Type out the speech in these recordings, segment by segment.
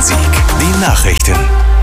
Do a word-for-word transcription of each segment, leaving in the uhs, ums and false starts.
Musik, die Nachrichten.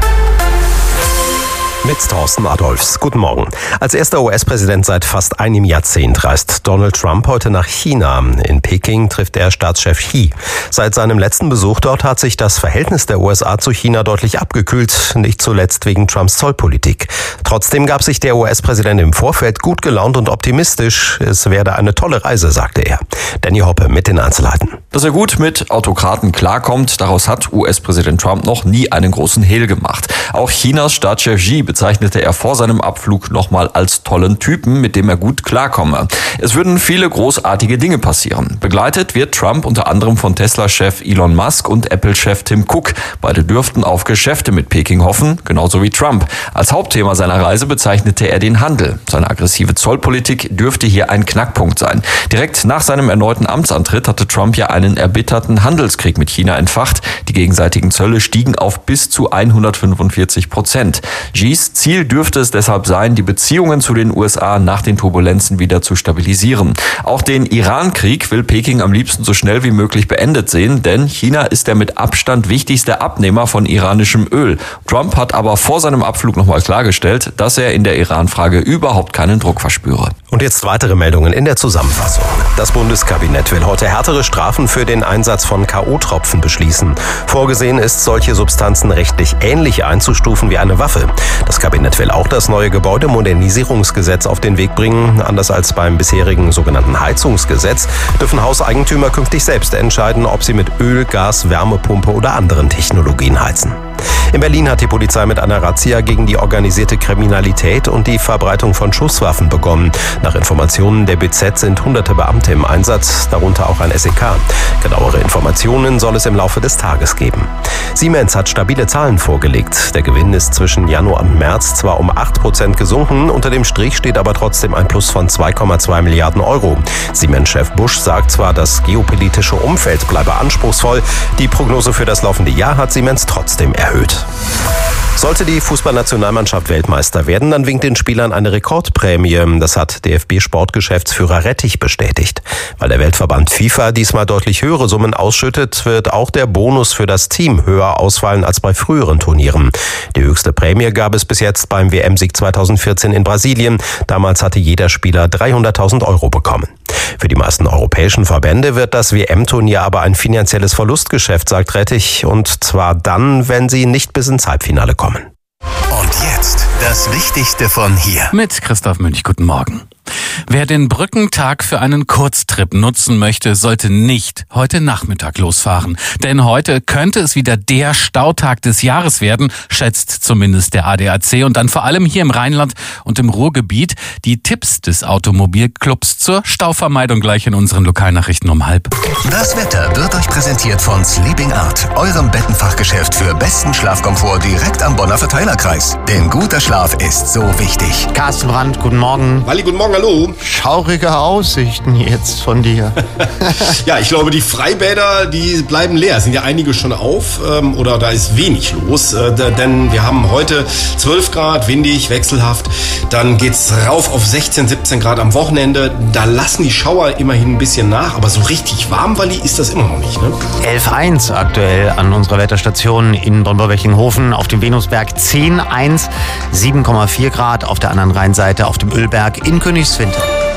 Mit Thorsten Adolfs. Guten Morgen. Als erster U S-Präsident seit fast einem Jahrzehnt reist Donald Trump heute nach China. In Peking trifft er Staatschef Xi. Seit seinem letzten Besuch dort hat sich das Verhältnis der U S A zu China deutlich abgekühlt, nicht zuletzt wegen Trumps Zollpolitik. Trotzdem gab sich der U S-Präsident im Vorfeld gut gelaunt und optimistisch. Es werde eine tolle Reise, sagte er. Danny Hoppe mit den Einzelheiten. Dass er gut mit Autokraten klarkommt, daraus hat U S-Präsident Trump noch nie einen großen Hehl gemacht. Auch Chinas Staatschef Xi bezeichnete er vor seinem Abflug nochmal als tollen Typen, mit dem er gut klarkomme. Es würden viele großartige Dinge passieren. Begleitet wird Trump unter anderem von Tesla-Chef Elon Musk und Apple-Chef Tim Cook. Beide dürften auf Geschäfte mit Peking hoffen, genauso wie Trump. Als Hauptthema seiner Reise bezeichnete er den Handel. Seine aggressive Zollpolitik dürfte hier ein Knackpunkt sein. Direkt nach seinem erneuten Amtsantritt hatte Trump ja einen erbitterten Handelskrieg mit China entfacht. Die gegenseitigen Zölle stiegen auf bis zu hundertfünfundvierzig Prozent. Xis Ziel dürfte es deshalb sein, die Beziehungen zu den U S A nach den Turbulenzen wieder zu stabilisieren. Auch den Iran-Krieg will Peking am liebsten so schnell wie möglich beendet sehen, denn China ist der mit Abstand wichtigste Abnehmer von iranischem Öl. Trump hat aber vor seinem Abflug nochmal klargestellt, dass er in der Iran-Frage überhaupt keinen Druck verspüre. Und jetzt weitere Meldungen in der Zusammenfassung. Das Bundeskabinett will heute härtere Strafen für den Einsatz von K O-Tropfen beschließen. Vorgesehen ist, solche Substanzen rechtlich ähnlich einzustufen wie eine Waffe. Das Kabinett will auch das neue Gebäudemodernisierungsgesetz auf den Weg bringen. Anders als beim bisherigen sogenannten Heizungsgesetz dürfen Hauseigentümer künftig selbst entscheiden, ob sie mit Öl, Gas, Wärmepumpe oder anderen Technologien heizen. In Berlin hat die Polizei mit einer Razzia gegen die organisierte Kriminalität und die Verbreitung von Schusswaffen begonnen. Nach Informationen der B Z sind hunderte Beamte im Einsatz, darunter auch ein S E K. Genauere Informationen soll es im Laufe des Tages geben. Siemens hat stabile Zahlen vorgelegt. Der Gewinn ist zwischen Januar und März zwar um acht Prozent gesunken, unter dem Strich steht aber trotzdem ein Plus von zwei Komma zwei Milliarden Euro. Siemens-Chef Busch sagt zwar, das geopolitische Umfeld bleibe anspruchsvoll, die Prognose für das laufende Jahr hat Siemens trotzdem erhöht. Sollte die Fußballnationalmannschaft Weltmeister werden, dann winkt den Spielern eine Rekordprämie. Das hat D F B-Sportgeschäftsführer Rettich bestätigt. Weil der Weltverband FIFA diesmal deutlich höhere Summen ausschüttet, wird auch der Bonus für das Team höher ausfallen als bei früheren Turnieren. Die höchste Prämie gab es bis jetzt beim W M-Sieg zweitausendvierzehn in Brasilien. Damals hatte jeder Spieler dreihunderttausend Euro bekommen. Für die meisten europäischen Verbände wird das W M-Turnier aber ein finanzielles Verlustgeschäft, sagt Rettich. Und zwar dann, wenn sie nicht bis ins Halbfinale kommen. Und jetzt das Wichtigste von hier. Mit Christoph Münch, guten Morgen. Wer den Brückentag für einen Kurztrip nutzen möchte, sollte nicht heute Nachmittag losfahren. Denn heute könnte es wieder der Stautag des Jahres werden, schätzt zumindest der A D A C. Und dann vor allem hier im Rheinland und im Ruhrgebiet die Tipps des Automobilclubs zur Stauvermeidung gleich in unseren Lokalnachrichten um halb. Das Wetter wird euch präsentiert von Sleeping Art, eurem Bettenfachgeschäft für besten Schlafkomfort direkt am Bonner Verteilerkreis. Denn guter Schlaf ist so wichtig. Carsten Brandt, guten Morgen. Walli, guten Morgen, hallo. Schaurige Aussichten jetzt von dir. Ja, ich glaube, die Freibäder, die bleiben leer. Es sind ja einige schon auf ähm, oder da ist wenig los. Äh, denn wir haben heute zwölf Grad, windig, wechselhaft. Dann geht's rauf auf sechzehn, siebzehn Grad am Wochenende. Da lassen die Schauer immerhin ein bisschen nach. Aber so richtig warm, Walli, ist das immer noch nicht, ne? elf Komma eins aktuell an unserer Wetterstation in Bonn-Wechinghofen. Auf dem Venusberg zehn Komma eins, sieben Komma vier Grad auf der anderen Rheinseite auf dem Ölberg in Königswinter.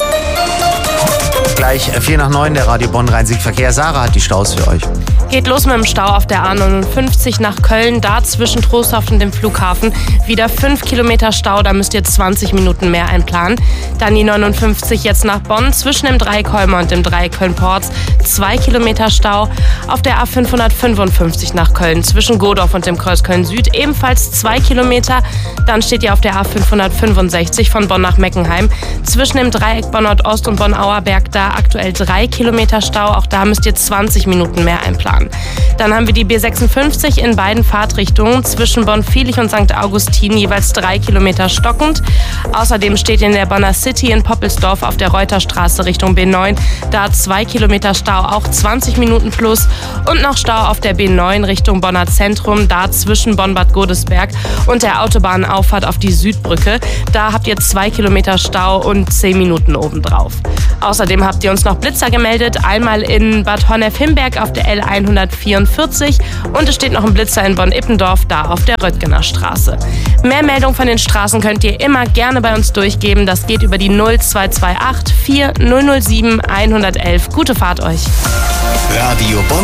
Gleich vier nach neun, der Radio Bonn Rhein-Sieg-Verkehr. Sarah hat die Staus für euch. Geht los mit dem Stau auf der A neunundfünfzig nach Köln, da zwischen Trostorf und dem Flughafen. Wieder fünf Kilometer Stau, da müsst ihr zwanzig Minuten mehr einplanen. Dann die neunundfünfzig jetzt nach Bonn, zwischen dem Dreieck Holmer und dem Dreieck Köln-Porz. zwei Kilometer Stau. Auf der A fünfhundertfünfundfünfzig nach Köln, zwischen Godorf und dem Kreuz Köln-Süd, ebenfalls zwei Kilometer. Dann steht ihr auf der A fünfhundertfünfundsechzig von Bonn nach Meckenheim, zwischen dem Dreieck Bonn-Nord-Ost und Bonn-Auerberg, da aktuell drei Kilometer Stau. Auch da müsst ihr zwanzig Minuten mehr einplanen. Dann haben wir die B sechsundfünfzig in beiden Fahrtrichtungen zwischen Bonn-Viehlich und Sankt Augustin, jeweils drei Kilometer stockend. Außerdem steht in der Bonner City in Poppelsdorf auf der Reuterstraße Richtung B neun, da zwei Kilometer Stau, auch zwanzig Minuten plus. Und noch Stau auf der B neun Richtung Bonner Zentrum, da zwischen Bonn-Bad Godesberg und der Autobahnauffahrt auf die Südbrücke. Da habt ihr zwei Kilometer Stau und zehn Minuten obendrauf. Außerdem habt habt ihr uns noch Blitzer gemeldet. Einmal in Bad Honnef-Himberg auf der L hundertvierundvierzig und es steht noch ein Blitzer in Bonn-Ippendorf, da auf der Röttgener Straße. Mehr Meldungen von den Straßen könnt ihr immer gerne bei uns durchgeben. Das geht über die null zwei zwei acht vier null null sieben eins eins eins. Gute Fahrt euch. Radio Bonn